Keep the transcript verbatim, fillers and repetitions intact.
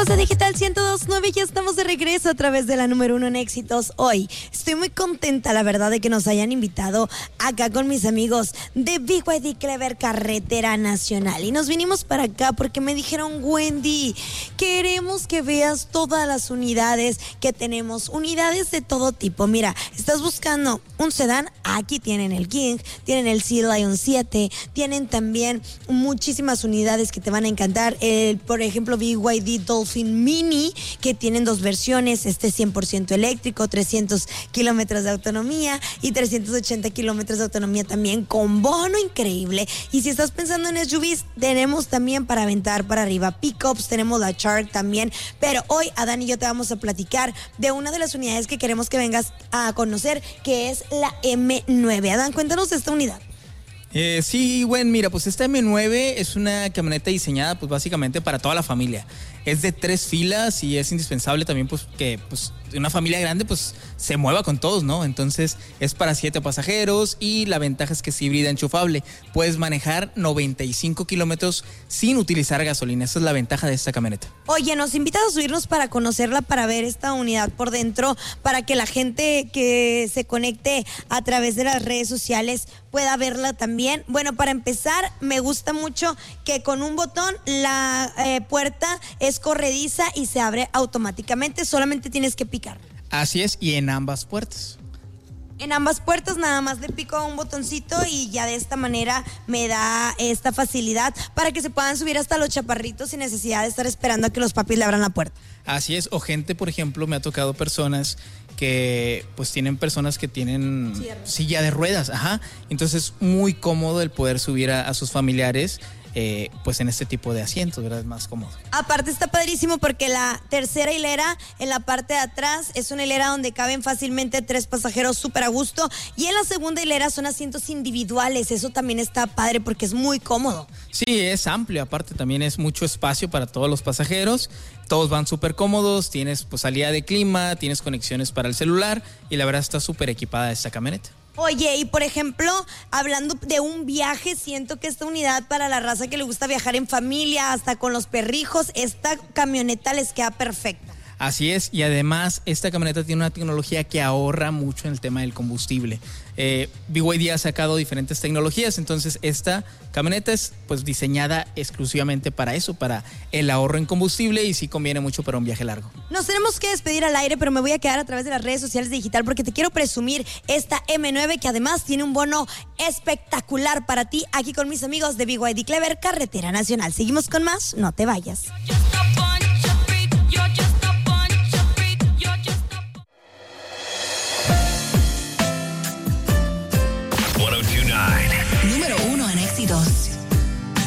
Amigos de Digital ciento dos punto nueve, ya estamos de regreso a través de la número uno en éxitos. Hoy estoy muy contenta, la verdad, de que nos hayan invitado acá con mis amigos de B Y D Clever Carretera Nacional. Y nos vinimos para acá porque me dijeron: Wendy, queremos que veas todas las unidades que tenemos, unidades de todo tipo. Mira, estás buscando un sedán, aquí tienen el King, tienen el Sea Lion siete, tienen también muchísimas unidades que te van a encantar. El, por ejemplo, B Y D Dolphin Mini, que tienen dos versiones, este cien por ciento eléctrico, trescientos kilómetros de autonomía y trescientos ochenta kilómetros de autonomía también, con bono increíble. Y si estás pensando en S U Vs, tenemos también para aventar para arriba pickups, tenemos la Shark también. Pero hoy Adán y yo te vamos a platicar de una de las unidades que queremos que vengas a conocer, que es la eme nueve. Adán, cuéntanos de esta unidad. Eh, sí, bueno, mira, pues esta eme nueve es una camioneta diseñada pues básicamente para toda la familia. Es de tres filas y es indispensable también pues que pues una familia grande pues se mueva con todos, ¿no? Entonces es para siete pasajeros y la ventaja es que es híbrida enchufable. Puedes manejar noventa y cinco kilómetros sin utilizar gasolina. Esa es la ventaja de esta camioneta. Oye, nos invitas a subirnos para conocerla, para ver esta unidad por dentro, para que la gente que se conecte a través de las redes sociales pueda verla también. Bueno, para empezar, me gusta mucho que con un botón la eh, puerta es corrediza y se abre automáticamente, solamente tienes que picar. Así es, y en ambas puertas. En ambas puertas nada más le pico a un botoncito y ya de esta manera me da esta facilidad para que se puedan subir hasta los chaparritos sin necesidad de estar esperando a que los papis le abran la puerta. Así es, o gente, por ejemplo, me ha tocado personas que pues tienen personas que tienen Cierra. silla de ruedas, ajá, entonces muy cómodo el poder subir a, a sus familiares. Eh, pues en este tipo de asientos, ¿verdad? Es más cómodo. Aparte está padrísimo porque la tercera hilera en la parte de atrás es una hilera donde caben fácilmente tres pasajeros súper a gusto, y en la segunda hilera son asientos individuales. Eso también está padre porque es muy cómodo. Sí, es amplio, aparte también es mucho espacio para todos los pasajeros. Todos van súper cómodos, tienes pues salida de clima, tienes conexiones para el celular y la verdad está súper equipada esta camioneta. Oye, y por ejemplo, hablando de un viaje, siento que esta unidad para la raza que le gusta viajar en familia, hasta con los perrijos, esta camioneta les queda perfecta. Así es, y además esta camioneta tiene una tecnología que ahorra mucho en el tema del combustible. Eh, B Y D ha sacado diferentes tecnologías, entonces esta camioneta es pues diseñada exclusivamente para eso, para el ahorro en combustible, y sí conviene mucho para un viaje largo. Nos tenemos que despedir al aire, pero me voy a quedar a través de las redes sociales de Digital porque te quiero presumir esta eme nueve, que además tiene un bono espectacular para ti, aquí con mis amigos de B Y D Clever Carretera Nacional. Seguimos con más, no te vayas. Número uno en éxitos.